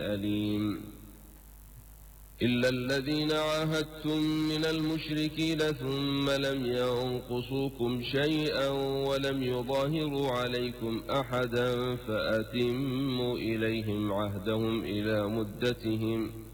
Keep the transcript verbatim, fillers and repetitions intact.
أليم إلا الذين عاهدتم من المشركين ثم لم ينقصوكم شيئا ولم يظاهروا عليكم أحدا فأتموا إليهم عهدهم إلى مدتهم